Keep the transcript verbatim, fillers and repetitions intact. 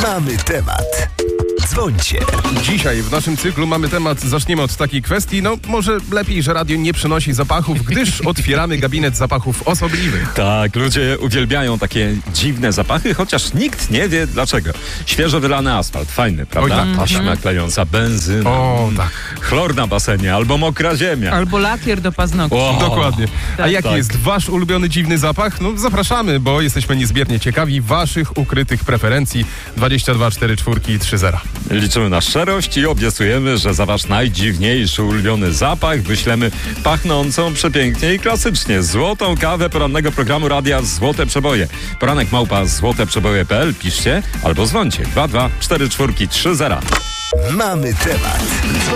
Mamy temat. Dzwońcie. Dzisiaj w naszym cyklu mamy temat, zaczniemy od takiej kwestii, no może lepiej, że radio nie przynosi zapachów, gdyż otwieramy gabinet zapachów osobliwych. Tak, ludzie uwielbiają takie dziwne zapachy, chociaż nikt nie wie dlaczego. Świeżo wylany asfalt, fajny, prawda? Oj, tak. Taśma klejąca, benzyna, O, tak. chlor na basenie albo mokra ziemia. Albo lakier do paznokci. O, Dokładnie. A Tak. jaki Tak. jest wasz ulubiony dziwny zapach? No zapraszamy, bo jesteśmy niezmiernie ciekawi waszych ukrytych preferencji. dwadzieścia dwa cztery cztery trzy zero. Liczymy na szczerość i obiecujemy, że za wasz najdziwniejszy ulubiony zapach wyślemy pachnącą przepięknie i klasycznie złotą kawę porannego programu radia Złote Przeboje. Poranek małpa złoteprzeboje kropka p l. Piszcie albo dzwońcie dwa dwa cztery cztery trzy zero. Mamy temat.